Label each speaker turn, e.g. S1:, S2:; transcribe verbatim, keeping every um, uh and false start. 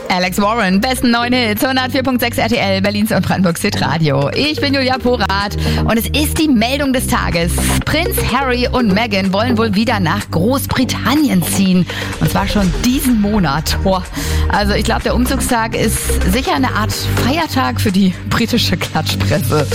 S1: Alex Warren, besten neuen Hits, hundertvier Komma sechs R T L, Berlins und Brandenburgs Hitradio. Ich bin Julia Porath und es ist die Meldung des Tages. Prinz Harry und Meghan wollen wohl wieder nach Großbritannien ziehen. Und zwar schon diesen Monat. Boah. Also ich glaube, der Umzugstag ist sicher eine Art Feiertag für die britische Klatschpresse.